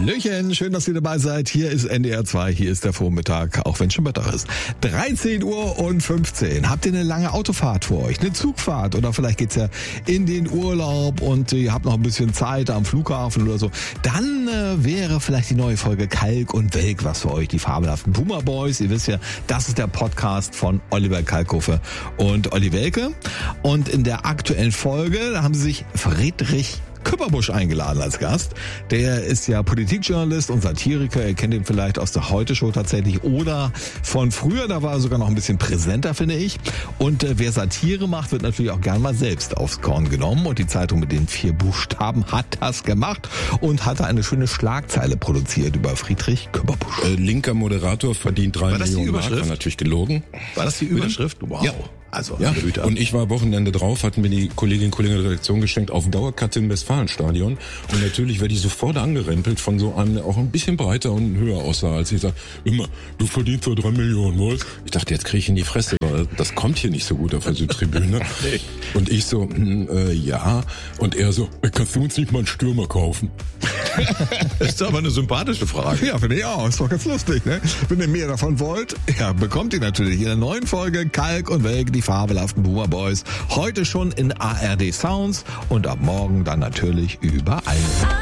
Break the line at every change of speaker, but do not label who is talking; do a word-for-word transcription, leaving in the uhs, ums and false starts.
Hallöchen, schön, dass ihr dabei seid. Hier ist N D R zwei, hier ist der Vormittag, auch wenn schon Mittag ist. dreizehn Uhr und fünfzehn. Habt ihr eine lange Autofahrt vor euch, eine Zugfahrt oder vielleicht geht's ja in den Urlaub und ihr habt noch ein bisschen Zeit am Flughafen oder so. Dann äh, wäre vielleicht die neue Folge Kalk und Welk was für euch, die fabelhaften Boomer Boys. Ihr wisst ja, das ist der Podcast von Oliver Kalkofe und Olli Welke. Und in der aktuellen Folge haben sie sich Friedrich Küpperbusch eingeladen als Gast. Der ist ja Politikjournalist und Satiriker. Ihr kennt ihn vielleicht aus der Heute-Show tatsächlich oder von früher. Da war er sogar noch ein bisschen präsenter, finde ich. Und äh, wer Satire macht, wird natürlich auch gern mal selbst aufs Korn genommen. Und die Zeitung mit den vier Buchstaben hat das gemacht und hatte eine schöne Schlagzeile produziert über Friedrich Küpperbusch.
Äh, linker Moderator verdient drei
War das die
Millionen Mark.
Überschrift?
War natürlich gelogen.
War das die Überschrift? Wow.
Ja.
Also,
ja, und ich war Wochenende drauf, hatten mir die Kolleginnen und Kollegen der Redaktion geschenkt auf Dauerkarte im Westfalenstadion. Und natürlich werde ich sofort angerempelt von so einem, der auch ein bisschen breiter und höher aussah, als ich sage, immer, du verdienst so drei Millionen, wohl? Ich dachte, jetzt kriege ich in die Fresse, weil das kommt hier nicht so gut auf der Südtribüne. Und ich so, hm, äh, ja. Und er so, kannst du uns nicht mal einen Stürmer kaufen?
Das ist aber eine sympathische Frage. Ja, finde ich auch. Ist doch ganz lustig, ne? Wenn ihr mehr davon wollt, ja, bekommt ihr natürlich in der neuen Folge Kalk und Welk, die fabelhaften Boomer Boys. Heute schon in A R D Sounds und ab morgen dann natürlich überall.